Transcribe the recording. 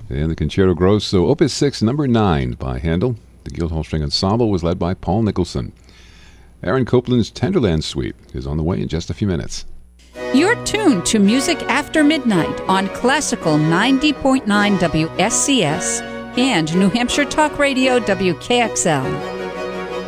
And the Concerto Grosso, Opus 6, number 9 by Handel. The Guildhall String Ensemble was led by Paul Nicholson. Aaron Copland's Tenderland Suite is on the way in just a few minutes. You're tuned to Music After Midnight on Classical 90.9 WSCS and New Hampshire Talk Radio WKXL.